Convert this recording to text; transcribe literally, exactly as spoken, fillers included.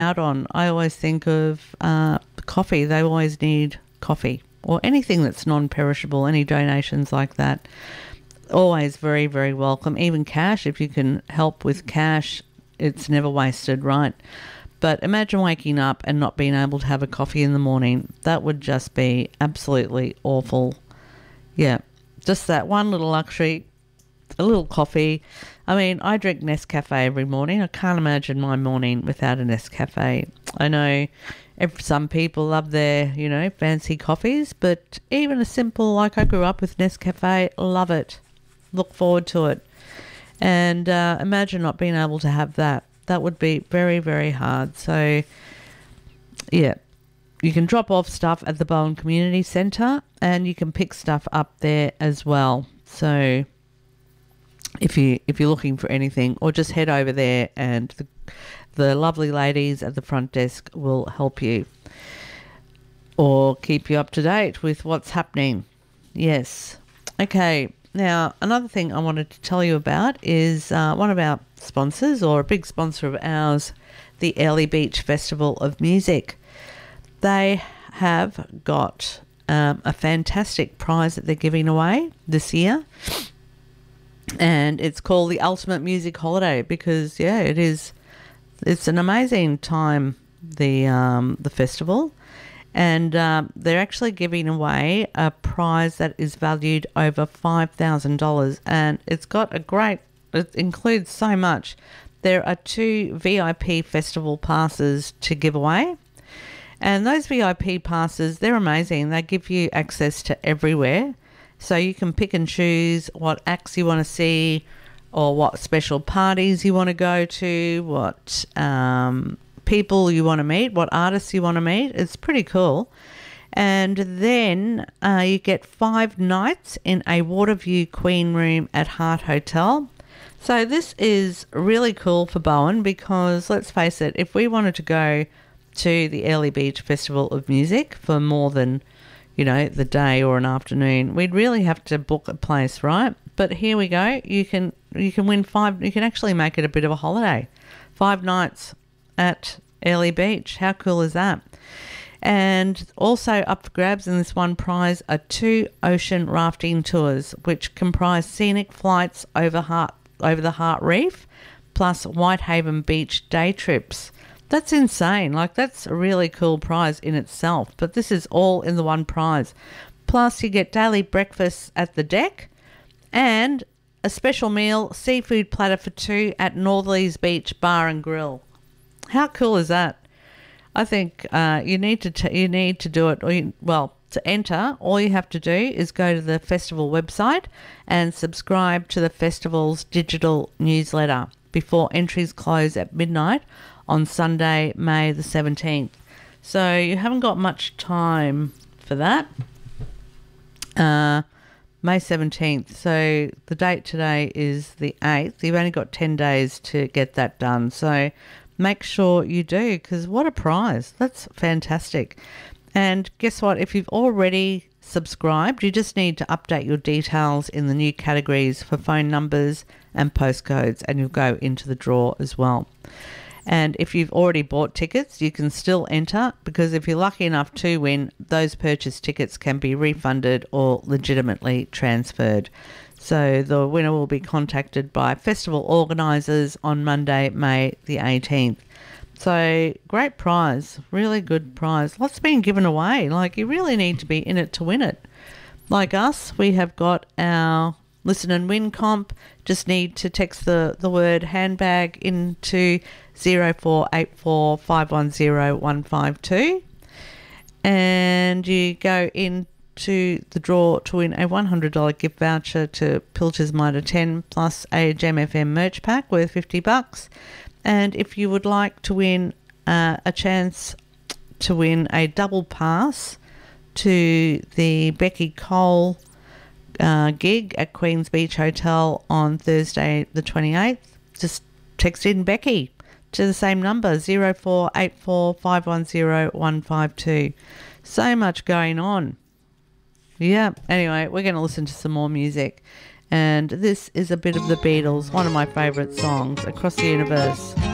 out on. I always think of uh, coffee. They always need coffee or anything that's non-perishable, any donations like that. Always very, very welcome. Even cash, if you can help with cash, it's never wasted, right? But imagine waking up and not being able to have a coffee in the morning. That would just be absolutely awful. Yeah, just that one little luxury, a little coffee. I mean, I drink Nescafe every morning. I can't imagine my morning without a Nescafe. I know if some people love their, you know, fancy coffees, but even a simple, like I grew up with Nescafe, love it. Look forward to it. And uh, imagine not being able to have that. That would be very, very hard. So, yeah, you can drop off stuff at the Bowen Community Centre and you can pick stuff up there as well. So if you if you're looking for anything, or just head over there and the, the lovely ladies at the front desk will help you or keep you up to date with what's happening. Yes. Okay. Now, another thing I wanted to tell you about is uh, one of our sponsors, or a big sponsor of ours, the Airlie Beach Festival of Music. They have got um, a fantastic prize that they're giving away this year, and it's called the Ultimate Music Holiday because, yeah, it is. It's an amazing time, the um, the festival. And um, they're actually giving away a prize that is valued over five thousand dollars. And it's got a great, it includes so much. There are two V I P festival passes to give away. And those V I P passes, they're amazing. They give you access to everywhere. So you can pick and choose what acts you want to see, or what special parties you want to go to, what Um, people you want to meet, what artists you want to meet. It's pretty cool. And then uh, you get five nights in a Waterview Queen Room at Hart Hotel. So this is really cool for Bowen because, let's face it, if we wanted to go to the Airlie Beach Festival of Music for more than, you know, the day or an afternoon, we'd really have to book a place, right? But here we go. You can you can win five. You can actually make it a bit of a holiday. Five nights at Airlie Beach. How cool is that? And also up for grabs in this one prize are two ocean rafting tours, which comprise scenic flights over Hart, over the Hart Reef, plus Whitehaven Beach day trips. That's insane. Like, that's a really cool prize in itself. But this is all in the one prize. Plus, you get daily breakfasts at the deck and a special meal, seafood platter for two at Northerlies Beach Bar and Grill. How cool is that? I think uh, you need to t- you need to do it. Or you, well, to enter, all you have to do is go to the festival website and subscribe to the festival's digital newsletter before entries close at midnight on Sunday, May the seventeenth. So you haven't got much time for that. Uh, May seventeenth. So the date today is the eighth. You've only got ten days to get that done. So make sure you do, because what a prize. That's fantastic. And guess what? If you've already subscribed, you just need to update your details in the new categories for phone numbers and postcodes, and you'll go into the draw as well. And if you've already bought tickets, you can still enter, because if you're lucky enough to win, those purchased tickets can be refunded or legitimately transferred. So the winner will be contacted by festival organisers on Monday, May the eighteenth. So great prize, really good prize. Lots being given away. Like, you really need to be in it to win it. Like us, we have got our Listen and Win comp. Just need to text the, the word handbag into zero four eight four five one zero one five two, and you go in to the draw to win a one hundred dollars gift voucher to Pilcher's Mitre ten plus a Gem F M merch pack worth fifty bucks. And if you would like to win uh, a chance to win a double pass to the Becky Cole uh, gig at Queen's Beach Hotel on Thursday the twenty-eighth, just text in Becky to the same number, zero four eight four five one zero one five two. So much going on. Yeah, anyway, we're going to listen to some more music. And this is a bit of the Beatles, one of my favourite songs, Across the Universe.